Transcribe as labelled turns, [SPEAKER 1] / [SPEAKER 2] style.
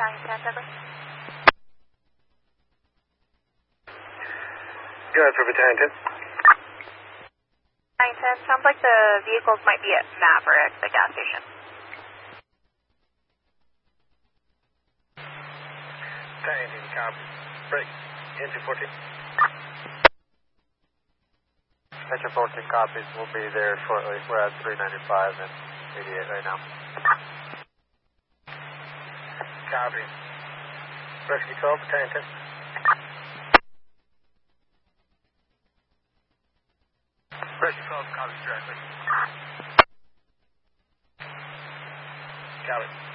[SPEAKER 1] County, Santa Fe.
[SPEAKER 2] Go ahead for Battalion 10.
[SPEAKER 1] Battalion 10, sounds like the vehicles might be at Maverick, the gas station.
[SPEAKER 2] Battalion 10, copy. Break. Engine 14.
[SPEAKER 3] Engine 14 copies. We'll be there shortly. We're at 395 and 88 right now.
[SPEAKER 2] Copy. Rescue 12, Battalion 10. Rescue 12, copies directly. Copy.